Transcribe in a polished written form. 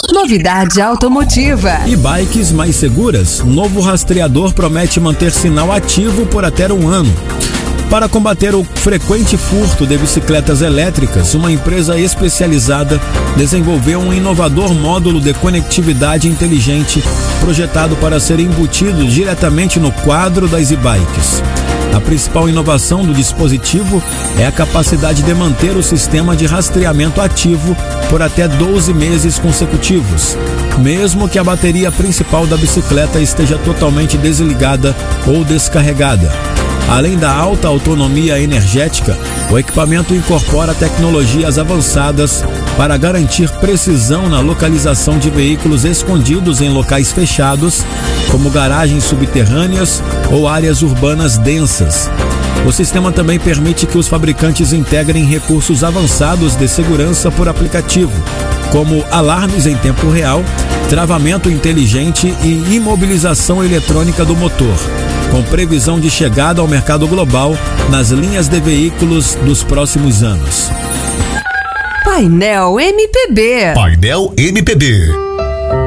Novidade automotiva. E-bikes mais seguras. Novo rastreador promete manter sinal ativo por até 1 ano. Para combater o frequente furto de bicicletas elétricas, uma empresa especializada desenvolveu um inovador módulo de conectividade inteligente projetado para ser embutido diretamente no quadro das e-bikes. A principal inovação do dispositivo é a capacidade de manter o sistema de rastreamento ativo por até 12 meses consecutivos, mesmo que a bateria principal da bicicleta esteja totalmente desligada ou descarregada. Além da alta autonomia energética, o equipamento incorpora tecnologias avançadas para garantir precisão na localização de veículos escondidos em locais fechados, como garagens subterrâneas ou áreas urbanas densas. O sistema também permite que os fabricantes integrem recursos avançados de segurança por aplicativo, como alarmes em tempo real, travamento inteligente e imobilização eletrônica do motor, com previsão de chegada ao mercado global nas linhas de veículos dos próximos anos. Painel MPB. Painel MPB.